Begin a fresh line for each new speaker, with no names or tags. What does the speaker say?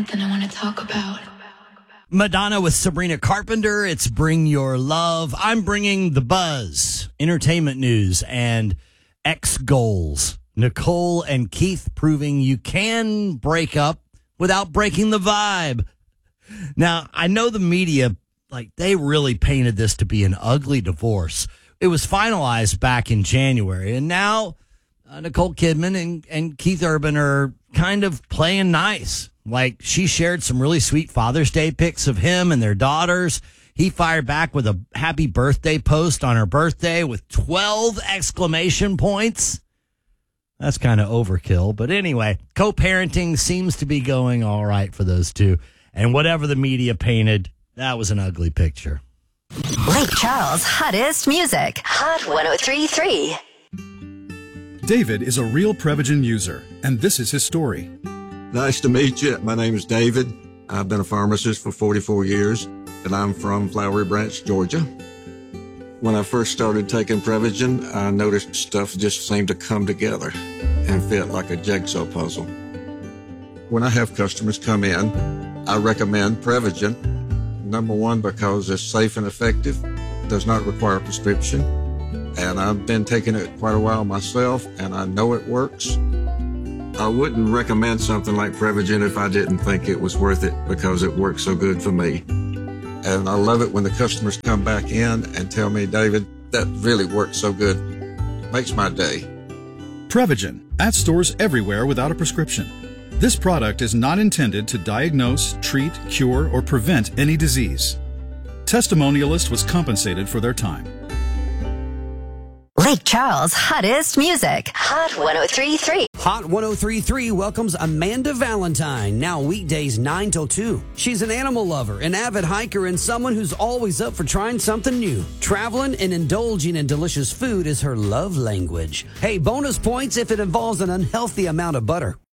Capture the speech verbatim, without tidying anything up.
something I want to talk about.
Madonna with Sabrina Carpenter. It's Bring Your Love. I'm bringing the buzz, entertainment news, and ex goals. Nicole and Keith proving you can break up without breaking the vibe. Now, I know the media, like, they really painted this to be an ugly divorce. It was finalized back in January, and now uh, Nicole Kidman and, and Keith Urban are kind of playing nice. Like, she shared some really sweet Father's Day pics of him and their daughters. He fired back with a happy birthday post on her birthday with twelve exclamation points. That's kind of overkill. But anyway, co-parenting seems to be going all right for those two. And whatever the media painted, that was an ugly picture.
Lake Charles' hottest music. Hot one oh three point three.
David is a real Prevagen user, and this is his story.
Nice to meet you. My name is David. I've been a pharmacist for forty-four years, and I'm from Flowery Branch, Georgia. When I first started taking Prevagen, I noticed stuff just seemed to come together and fit like a jigsaw puzzle. When I have customers come in, I recommend Prevagen. Number one, because it's safe and effective, does not require a prescription, and I've been taking it quite a while myself, and I know it works. I wouldn't recommend something like Prevagen if I didn't think it was worth it because it works so good for me. And I love it when the customers come back in and tell me, David, that really works so good. Makes my day.
Prevagen, at stores everywhere without a prescription. This product is not intended to diagnose, treat, cure, or prevent any disease. Testimonialist was compensated for their time.
Lake Charles' hottest music. Hot one oh three point three.
Hot one oh three point three welcomes Amanda Valentine, now weekdays nine till two. She's an animal lover, an avid hiker, and someone who's always up for trying something new. Traveling and indulging in delicious food is her love language. Hey, bonus points if it involves an unhealthy amount of butter.